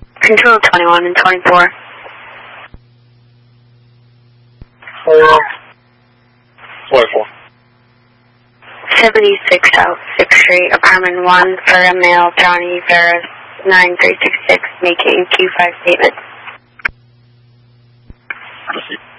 Control 21 and 24. 24. 76 South 6th Street, apartment 1, for a male, Johnny Veras, 9366, making Q5 statement. Proceed.